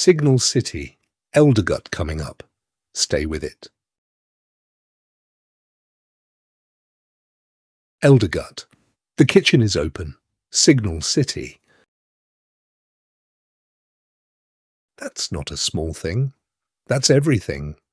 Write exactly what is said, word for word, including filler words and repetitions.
Signal City, Eldergut coming up. Stay with it. Eldergut. The kitchen is open. Signal City. That's not a small thing. That's everything.